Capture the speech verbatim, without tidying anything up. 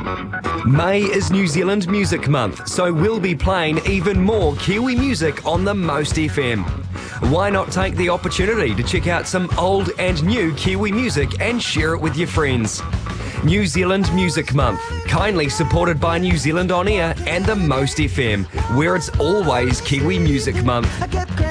May is New Zealand Music Month, so we'll be playing even more Kiwi music on the Most F M. Why not take the opportunity to check out some old and new Kiwi music and share it with your friends? New Zealand Music Month, kindly supported by New Zealand On Air and the Most F M, where it's always Kiwi Music Month.